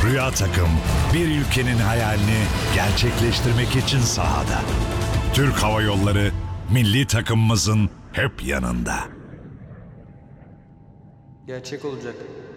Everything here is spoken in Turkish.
Rüya takım bir ülkenin hayalini gerçekleştirmek için sahada. Türk Hava Yolları milli takımımızın hep yanında. Gerçek olacak.